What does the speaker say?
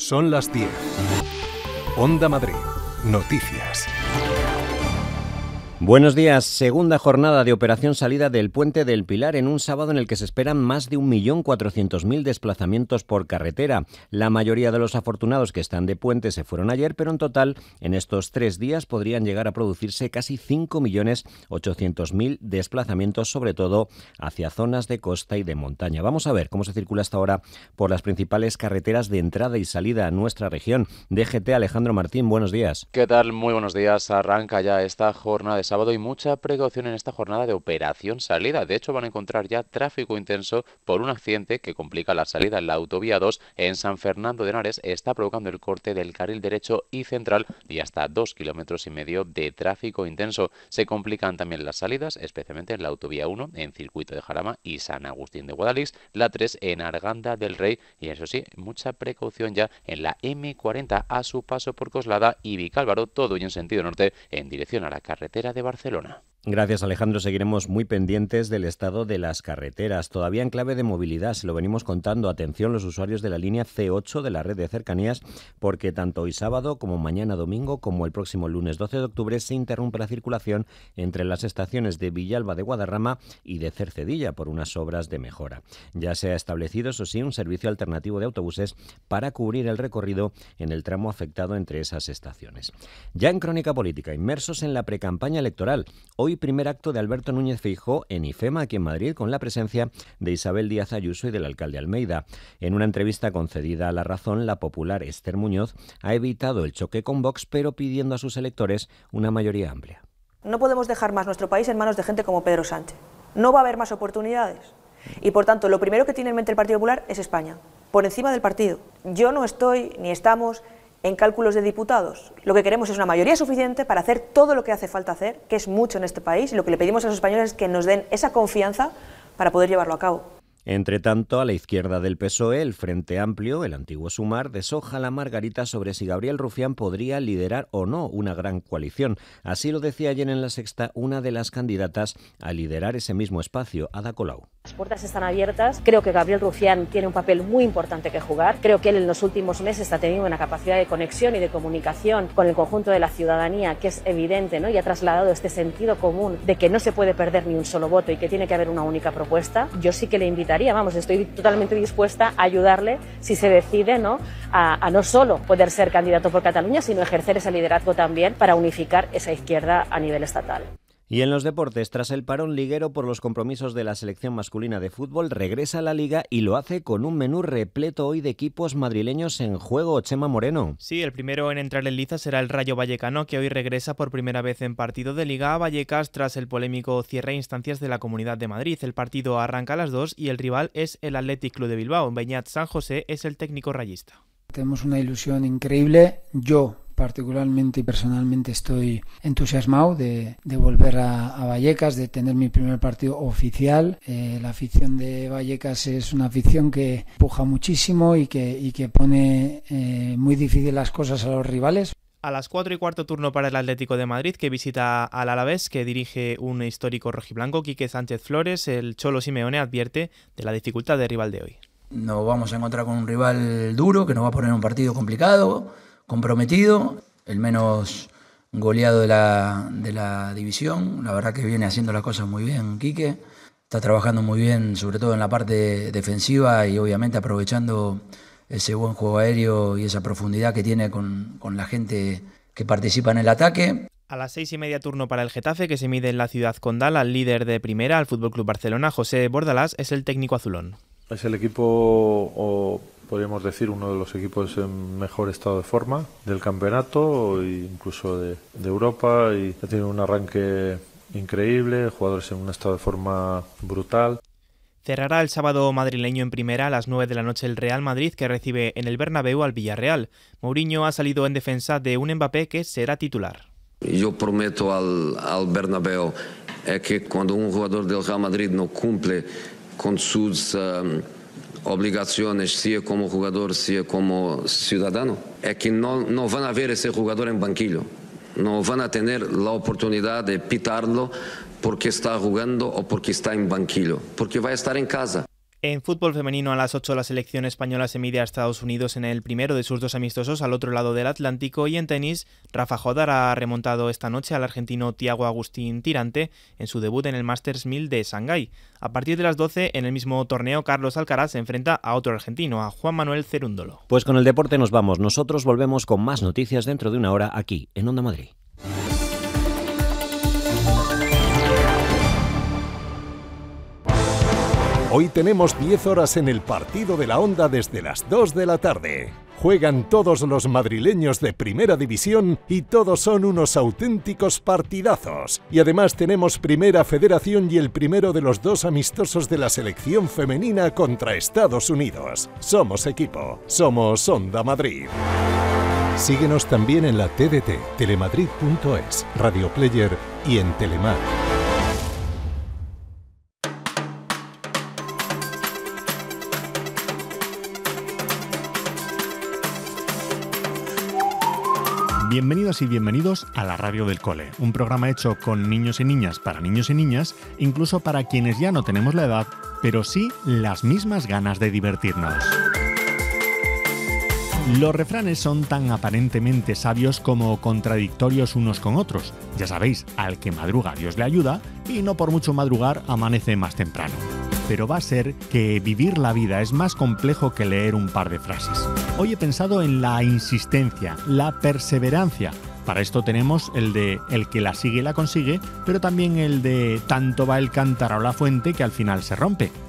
Son las 10. Onda Madrid. Noticias. Buenos días. Segunda jornada de operación salida del Puente del Pilar en un sábado en el que se esperan más de 1.400.000 desplazamientos por carretera. La mayoría de los afortunados que están de puente se fueron ayer, pero en total en estos 3 días podrían llegar a producirse casi 5.800.000 desplazamientos, sobre todo hacia zonas de costa y de montaña. Vamos a ver cómo se circula hasta ahora por las principales carreteras de entrada y salida a nuestra región. DGT, Alejandro Martín, buenos días. ¿Qué tal? Muy buenos días. Arranca ya esta jornada de sábado y mucha precaución en esta jornada de operación salida. De hecho, van a encontrar ya tráfico intenso por un accidente que complica la salida en la autovía 2 en San Fernando de Henares. Está provocando el corte del carril derecho y central y hasta 2,5 kilómetros de tráfico intenso. Se complican también las salidas, especialmente en la autovía 1 en Circuito de Jarama y San Agustín de Guadalix, la 3 en Arganda del Rey y, eso sí, mucha precaución ya en la M40 a su paso por Coslada y Vicálvaro, todo y en sentido norte en dirección a la carretera de Barcelona. Gracias, Alejandro. Seguiremos muy pendientes del estado de las carreteras. Todavía en clave de movilidad, se lo venimos contando. Atención los usuarios de la línea C8 de la red de cercanías, porque tanto hoy sábado como mañana domingo, como el próximo lunes 12 de octubre, se interrumpe la circulación entre las estaciones de Villalba de Guadarrama y de Cercedilla por unas obras de mejora. Ya se ha establecido, eso sí, un servicio alternativo de autobuses para cubrir el recorrido en el tramo afectado entre esas estaciones. Ya en crónica política, inmersos en la precampaña electoral. Hoy primer acto de Alberto Núñez Feijóo en IFEMA, aquí en Madrid, con la presencia de Isabel Díaz Ayuso y del alcalde Almeida. En una entrevista concedida a La Razón, la popular Esther Muñoz ha evitado el choque con Vox, pero pidiendo a sus electores una mayoría amplia. No podemos dejar más nuestro país en manos de gente como Pedro Sánchez. No va a haber más oportunidades. Y por tanto, lo primero que tiene en mente el Partido Popular es España, por encima del partido. Yo no estoy, ni estamos, en cálculos de diputados. Lo que queremos es una mayoría suficiente para hacer todo lo que hace falta hacer, que es mucho en este país, y lo que le pedimos a los españoles es que nos den esa confianza para poder llevarlo a cabo. Entre tanto, a la izquierda del PSOE, el Frente Amplio, el antiguo Sumar, deshoja la margarita sobre si Gabriel Rufián podría liderar o no una gran coalición. Así lo decía ayer en La Sexta una de las candidatas a liderar ese mismo espacio, Ada Colau. Las puertas están abiertas. Creo que Gabriel Rufián tiene un papel muy importante que jugar. Creo que él en los últimos meses ha tenido una capacidad de conexión y de comunicación con el conjunto de la ciudadanía que es evidente, ¿no? Y ha trasladado este sentido común de que no se puede perder ni un solo voto y que tiene que haber una única propuesta. Yo sí que le invitaría, estoy totalmente dispuesta a ayudarle si se decide, ¿no? A no solo poder ser candidato por Cataluña, sino ejercer ese liderazgo también para unificar esa izquierda a nivel estatal. Y en los deportes, tras el parón liguero por los compromisos de la selección masculina de fútbol, regresa a la Liga y lo hace con un menú repleto hoy de equipos madrileños en juego. Chema Moreno. Sí, el primero en entrar en liza será el Rayo Vallecano, que hoy regresa por primera vez en partido de Liga a Vallecas tras el polémico cierre a instancias de la Comunidad de Madrid. El partido arranca a las 2 y el rival es el Athletic Club de Bilbao. Beñat San José es el técnico rayista. Tenemos una ilusión increíble. Yo particularmente y personalmente estoy entusiasmado de volver a Vallecas, de tener mi primer partido oficial. La afición de Vallecas es una afición que empuja muchísimo y que pone muy difícil las cosas a los rivales. A las 4:15 turno para el Atlético de Madrid, que visita al Alavés, que dirige un histórico rojiblanco, Quique Sánchez Flores. El Cholo Simeone advierte de la dificultad del rival de hoy. Nos vamos a encontrar con un rival duro, que nos va a poner un partido complicado, comprometido, el menos goleado de la división. La verdad que viene haciendo las cosas muy bien Quique, está trabajando muy bien, sobre todo en la parte defensiva y obviamente aprovechando ese buen juego aéreo y esa profundidad que tiene con la gente que participa en el ataque. A las 6:30 turno para el Getafe, que se mide en la ciudad condal al líder de primera, al FC Barcelona. José Bordalás es el técnico azulón. Es el equipo, o podríamos decir, uno de los equipos en mejor estado de forma del campeonato e incluso de Europa, y ha tenido un arranque increíble, jugadores en un estado de forma brutal. Cerrará el sábado madrileño en primera a las 9 de la noche el Real Madrid, que recibe en el Bernabéu al Villarreal. Mourinho ha salido en defensa de un Mbappé que será titular. Yo prometo al Bernabéu que cuando un jugador del Real Madrid no cumple con sus obligaciones, sea como jugador, sea como ciudadano, es que no van a ver ese jugador en banquillo, no van a tener la oportunidad de pitarlo porque está jugando o porque está en banquillo, porque va a estar en casa. En fútbol femenino a las 8 la selección española se mide a Estados Unidos en el primero de sus 2 amistosos al otro lado del Atlántico, y en tenis Rafa Jodar ha remontado esta noche al argentino Thiago Agustín Tirante en su debut en el Masters 1000 de Shanghái. A partir de las 12 en el mismo torneo Carlos Alcaraz se enfrenta a otro argentino, a Juan Manuel Cerúndolo. Pues con el deporte nos vamos, nosotros volvemos con más noticias dentro de una hora aquí en Onda Madrid. Hoy tenemos 10 horas en el partido de la Onda desde las 2 de la tarde. Juegan todos los madrileños de Primera División y todos son unos auténticos partidazos. Y además tenemos Primera Federación y el primero de los 2 amistosos de la selección femenina contra Estados Unidos. Somos equipo, somos Onda Madrid. Síguenos también en la TDT, telemadrid.es, Radio Player y en Telemar. Bienvenidas y bienvenidos a la Radio del Cole, un programa hecho con niños y niñas para niños y niñas, incluso para quienes ya no tenemos la edad, pero sí las mismas ganas de divertirnos. Los refranes son tan aparentemente sabios como contradictorios unos con otros. Ya sabéis, al que madruga Dios le ayuda, y no por mucho madrugar amanece más temprano. Pero va a ser que vivir la vida es más complejo que leer un par de frases. Hoy he pensado en la insistencia, la perseverancia. Para esto tenemos el de el que la sigue la consigue, pero también el de tanto va el cántaro a la fuente que al final se rompe.